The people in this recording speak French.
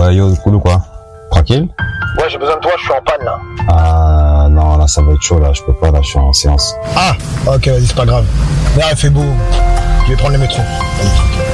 Yo, cool ou quoi? Tranquille? Ouais, j'ai besoin de toi, je suis en panne là. Ah, non, là, ça va être chaud, là. Je peux pas, là, je suis en séance. Ah, ok, vas-y, c'est pas grave. Là, il fait beau. Je vais prendre le métro. Vas-y, tranquille.